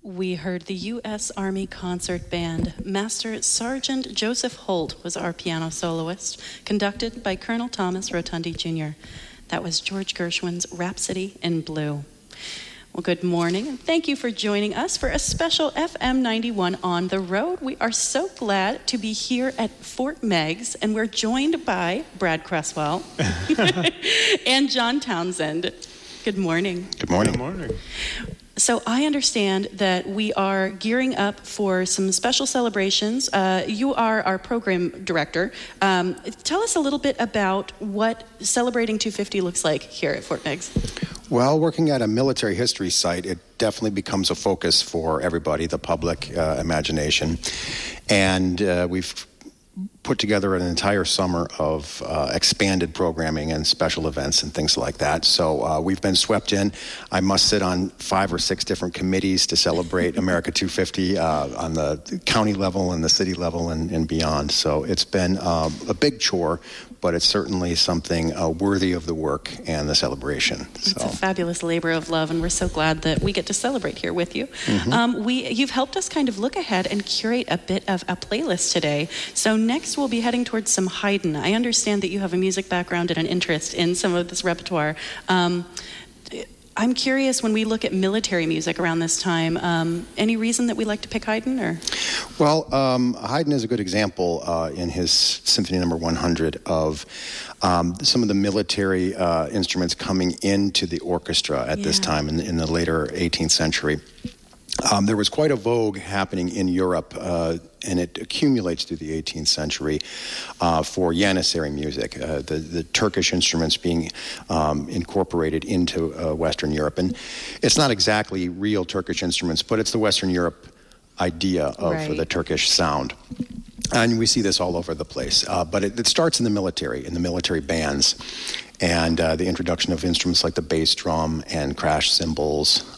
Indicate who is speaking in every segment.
Speaker 1: We heard the U.S. Army Concert Band. Master Sergeant Joseph Holt was our piano soloist, conducted by Colonel Thomas Rotundi Jr. That was George Gershwin's Rhapsody in Blue. Well, good morning, and thank you for joining us for a special FM 91 on the road. We are so glad to be here at Fort Meigs, and we're joined by Brad Cresswell and John Townsend. Good morning.
Speaker 2: Good morning.
Speaker 3: Good morning.
Speaker 1: So I understand that we are gearing up for some special celebrations. You are our program director. Tell us a little bit about what Celebrating 250 looks like here at Fort Meigs.
Speaker 2: Well, working at a military history site, it definitely becomes a focus for everybody, the public imagination. And we've put together an entire summer of expanded programming and special events and things like that. So we've been swept in. I must sit on 5 or 6 different committees to celebrate America 250 on the county level and the city level and beyond. So it's been a big chore, but it's certainly something worthy of the work and the celebration.
Speaker 1: It's a fabulous labor of love, and we're so glad that we get to celebrate here with you. Mm-hmm. You've helped us kind of look ahead and curate a bit of a playlist today. So next we'll be heading towards some Haydn. I understand that you have a music background and an interest in some of this repertoire. I'm curious, when we look at military music around this time, any reason that we like to pick Haydn? Or?
Speaker 2: Well, Haydn is a good example in his Symphony Number 100 of some of the military instruments coming into the orchestra at this time in the later 18th century. There was quite a vogue happening in Europe, and it accumulates through the 18th century for Janissary music, the Turkish instruments being incorporated into Western Europe. And it's not exactly real Turkish instruments, but it's the Western Europe idea of the Turkish sound. And we see this all over the place. But it starts in the military bands, and the introduction of instruments like the bass drum and crash cymbals,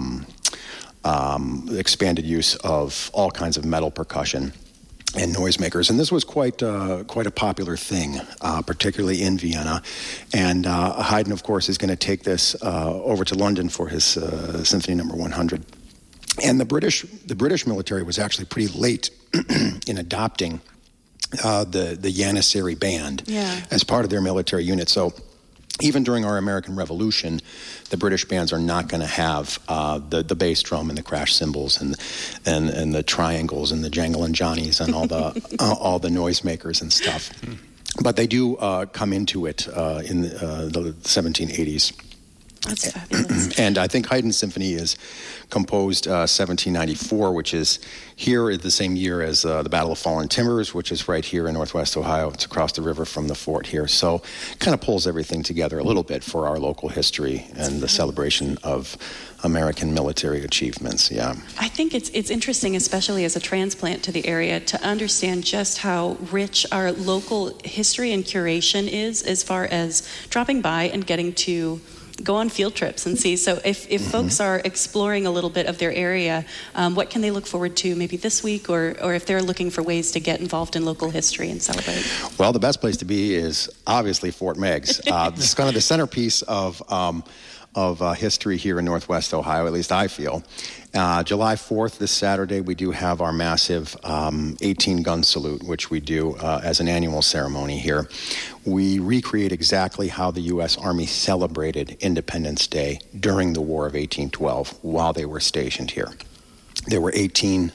Speaker 2: expanded use of all kinds of metal percussion and noisemakers. And this was quite a popular thing, particularly in Vienna. And Haydn, of course, is going to take this over to London for his Symphony Number 100. And the British military was actually pretty late in adopting the Janissary band as part of their military unit. So even during our American Revolution, the British bands are not going to have the bass drum and the crash cymbals and the triangles and the jangle and johnnies and all the noisemakers and stuff. But they do come into it in the 1780s.
Speaker 1: That's fabulous.
Speaker 2: And I think Haydn's symphony is composed 1794, which is here the same year as the Battle of Fallen Timbers, which is right here in Northwest Ohio. It's across the river from the fort here. So kind of pulls everything together a little bit for our local history and the celebration of American military achievements.
Speaker 1: I think it's interesting, especially as a transplant to the area, to understand just how rich our local history and curation is as far as dropping by and getting to go on field trips and see. So if folks are exploring a little bit of their area, what can they look forward to maybe this week, or if they're looking for ways to get involved in local history and celebrate?
Speaker 2: Well, the best place to be is obviously Fort Meigs. This is kind of the centerpiece of history here in Northwest Ohio, at least I feel. July 4th, this Saturday, we do have our massive 18-gun salute, which we do as an annual ceremony here. We recreate exactly how the U.S. Army celebrated Independence Day during the War of 1812 while they were stationed here. There were 18